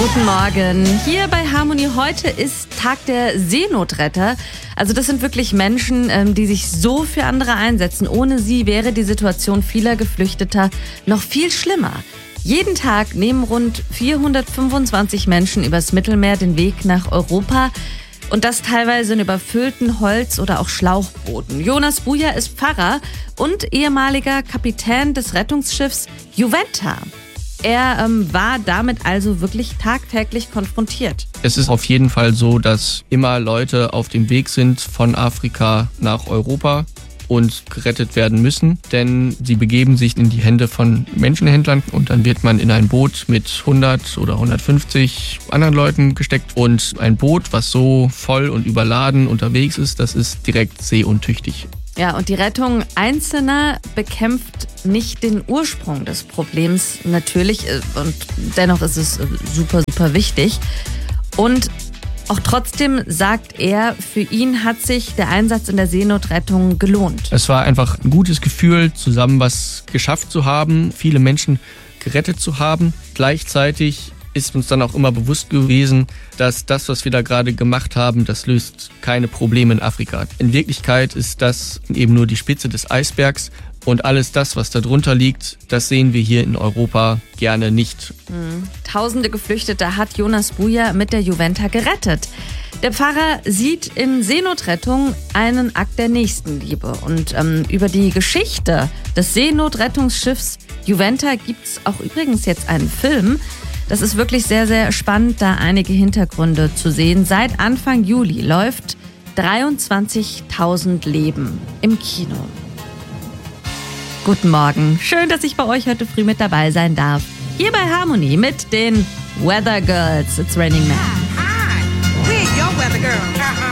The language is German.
Guten Morgen. Hier bei Harmony heute ist Tag der Seenotretter. Also das sind wirklich Menschen, die sich so für andere einsetzen. Ohne sie wäre die Situation vieler Geflüchteter noch viel schlimmer. Jeden Tag nehmen rund 425 Menschen übers Mittelmeer den Weg nach Europa. Und das teilweise in überfüllten Holz- oder auch Schlauchbooten. Jonas Buja ist Pfarrer und ehemaliger Kapitän des Rettungsschiffs Juventa. Er war damit also wirklich tagtäglich konfrontiert. Es ist auf jeden Fall so, dass immer Leute auf dem Weg sind von Afrika nach Europa und gerettet werden müssen, denn sie begeben sich in die Hände von Menschenhändlern und dann wird man in ein Boot mit 100 oder 150 anderen Leuten gesteckt und ein Boot, was so voll und überladen unterwegs ist, das ist direkt seeuntüchtig. Ja, und die Rettung Einzelner bekämpft nicht den Ursprung des Problems natürlich und dennoch ist es super, super wichtig. Und auch trotzdem sagt er, für ihn hat sich der Einsatz in der Seenotrettung gelohnt. Es war einfach ein gutes Gefühl, zusammen was geschafft zu haben, viele Menschen gerettet zu haben. Gleichzeitig ist uns dann auch immer bewusst gewesen, dass das, was wir da gerade gemacht haben, das löst keine Probleme in Afrika. In Wirklichkeit ist das eben nur die Spitze des Eisbergs und alles das, was da drunter liegt, das sehen wir hier in Europa gerne nicht. Tausende Geflüchtete hat Jonas Buja mit der Juventa gerettet. Der Pfarrer sieht in Seenotrettung einen Akt der Nächstenliebe. Und über die Geschichte des Seenotrettungsschiffs Juventa gibt es auch übrigens jetzt einen Film. Das ist wirklich sehr, sehr spannend, da einige Hintergründe zu sehen. Seit Anfang Juli läuft 23.000 Leben im Kino. Guten Morgen. Schön, dass ich bei euch heute früh mit dabei sein darf. Hier bei Harmony mit den Weather Girls. It's raining now. Hi, we're your weather girls.